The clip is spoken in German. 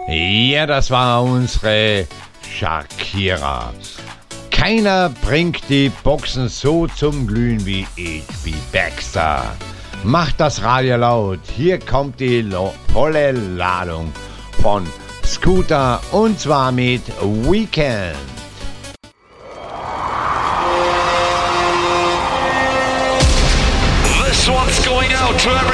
Ja, das war unsere Shakira. Keiner bringt die Boxen so zum Glühen wie H.B. Baxter. Macht das Radio laut, hier kommt die volle Ladung von Scooter und zwar mit Weekend. This one's going out to